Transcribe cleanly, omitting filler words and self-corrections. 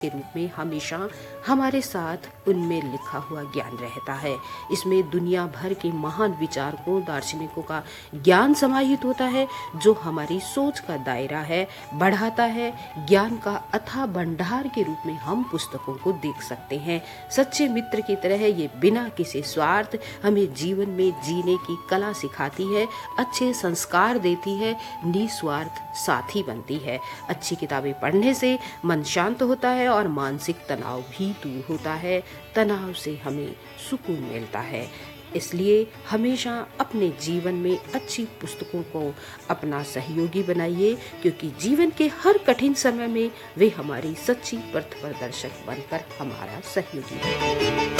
के रूप में हमेशा हमारे साथ उनमें लिखा हुआ ज्ञान रहता है। इसमें दुनिया भर के महान विचारकों, दार्शनिकों का ज्ञान समाहित होता है, जो हमारी सोच का दायरा है बढ़ाता है। ज्ञान का अथाह भंडार के रूप में हम पुस्तकों को देख सकते हैं। सच्चे मित्र की तरह ये बिना किसी स्वार्थ हमें जीवन में जीने की कला सिखाती है, अच्छे संस्कार देती है, निस्वार्थ साथी बनती है। अच्छी किताबें पढ़ने से मन शांत होता है और मानसिक तनाव भी दूर होता है। तनाव से हमें सुकून मिलता है। इसलिए हमेशा अपने जीवन में अच्छी पुस्तकों को अपना सहयोगी बनाइए, क्योंकि जीवन के हर कठिन समय में वे हमारी सच्ची पथ प्रदर्शक बनकर हमारा सहयोगी हैं।